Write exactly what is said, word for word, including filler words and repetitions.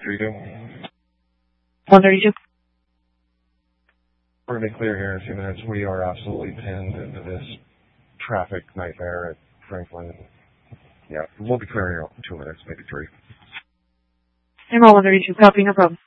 thirty-two. one thirty-two. We're going to be clear here in a few minutes. We are absolutely pinned into this traffic nightmare at Franklin. Yeah, we'll be clear in two minutes, maybe three. Emerald one thirty-two, copy, no problem.